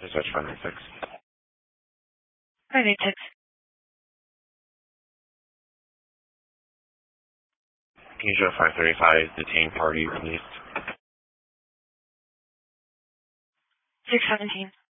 Dispatch 596. 586. Can you show 535 detained party released? 617.